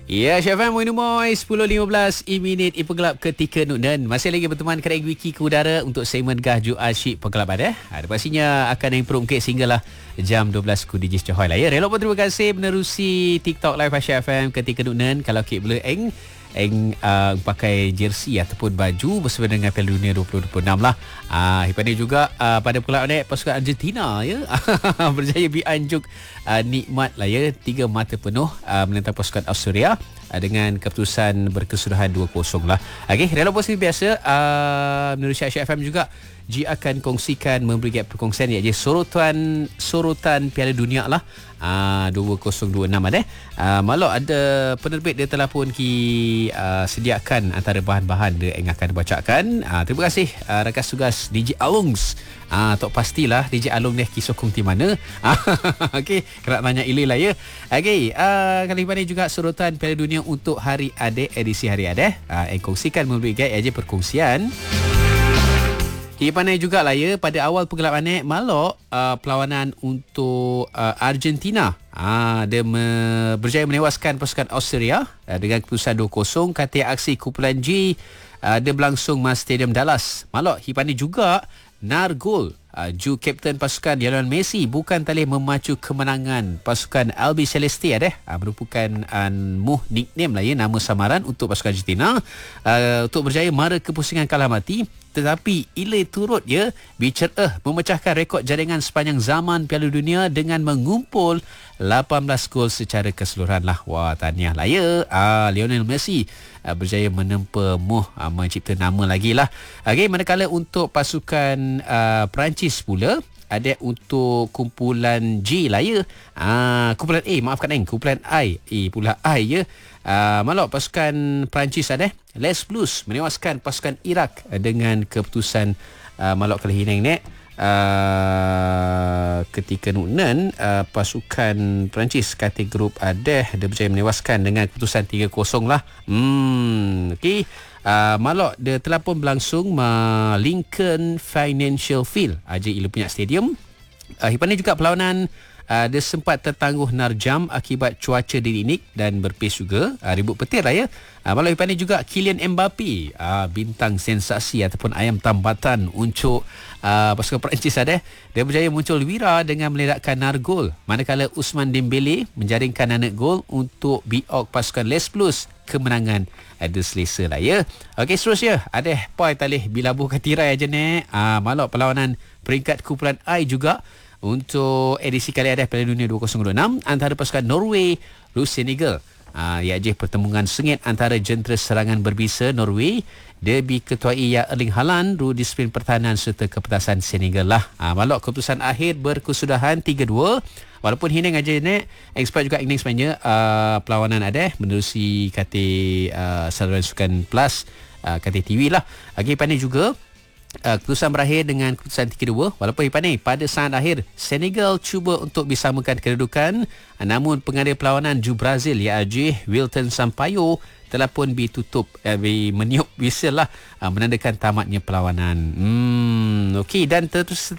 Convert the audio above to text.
Ya, Syafan Moinumoy 10.15 minit Ipegelap ketika Nunan. Masih lagi berteman kedai Wiki ke udara untuk segmen Gahju Asyik Pegelap ada. Ada pastinya akan improve sehinggalah jam 12 ku DJ Cahoy lah ya. Relok pun terima kasih menerusi TikTok Live Asyik FM ketika Nunan. Kalau kek boleh pakai jersey ataupun baju bersama dengan Piala Dunia 2026 lah. Ini juga pada Pegelap ni pasukan Argentina ya. Berjaya dianjuk nikmat lah ya, 3 mata penuh menentang pasukan Australia dengan keputusan berkesudahan 2-0 lah. Okey, Relok pun seperti biasa menerusi Asyik FM juga Ji akan kongsikan memberi gap perkongsian iaitu sorotan Piala Dunia lah 2026 ada. Malok ada penerbit dia telah pun sediakan antara bahan-bahan dia yang akan dibacakan. Terima kasih rakan tugas DJ Alungs. Tak pastilah DJ Alung ni kisokong di mana. Okey, kena tanya Ili lah ya. Okey, kali ini juga sorotan Piala Dunia untuk Hari Adik, edisi Hari Adik. Yang kongsikan memberi gap iaitu perkongsian. Pandai juga lah ya, pada awal Pegelap Anik malok perlawanan untuk Argentina. Dia berjaya menewaskan pasukan Australia dengan keputusan 2-0. Kata aksi kumpulan G dia berlangsung Mas Stadium Dallas. Malok Pandai juga Nargol ju kapten pasukan Lionel Messi bukan talih memacu kemenangan pasukan Albi Celeste merupakan nickname lah ya, nama samaran untuk pasukan Argentina untuk berjaya mara kepusingan kalah mati. Tetapi Ile turut ya bicara memecahkan rekod jaringan sepanjang zaman Piala Dunia dengan mengumpul 18 gol secara keseluruhan lah. Wah, tahniah lah ya. Lionel Messi berjaya menempa mencipta nama lagi lah. Okay, manakala untuk pasukan Perancis pula ada untuk kumpulan G lah ya. Kumpulan A, maafkan kumpulan I. Pula I ya. Malok pasukan Perancis ada Les Blues menewaskan pasukan Iraq dengan keputusan malok kali hinang ni ketika Nunan pasukan Perancis kata grup ada dia berjaya menewaskan dengan keputusan 3-0 lah. Okey. Malok dia telah pun berlangsung Lincoln Financial Field Ila punya stadium. Ini juga perlawanan dia sempat tertangguh narjam akibat cuaca dirinik dan berpes juga. Ribut petir lah ya. Malah ini juga Kylian Mbappe, bintang sensasi ataupun ayam tambatan untuk pasukan Perancis ada. Dia berjaya muncul wira dengan meledakkan nargol. Manakala Usman Dembele menjaringkan anak gol untuk biok pasukan Les Blues. Kemenangan ada selesa lah ya. Okey, seterusnya ada point talih bilabuh katirai aja ni. Malok perlawanan peringkat kumpulan I juga untuk edisi kali ada Piala Dunia 2026 antara pasukan Norway dan Senegal. Iaitu pertembungan sengit antara jentera serangan berbisa Norway dia diketuai Erling Haaland ru disiplin pertahanan serta kepentasan Senegal lah. Malok keputusan akhir berkesudahan 3-2. Walaupun hinang aja ni expert juga ingin sebenarnya perlawanan ada menerusi kata saluran sukan plus kata TV lah. Pandai juga keputusan berakhir dengan keputusan 3-2. Walaupun pandai pada saat akhir Senegal cuba untuk disamakan kedudukan, namun pengadil perlawanan ju Brazil iaitu Wilton Sampaio telah pun ditutup meniup whistle lah menandakan tamatnya perlawanan. Okey, dan terus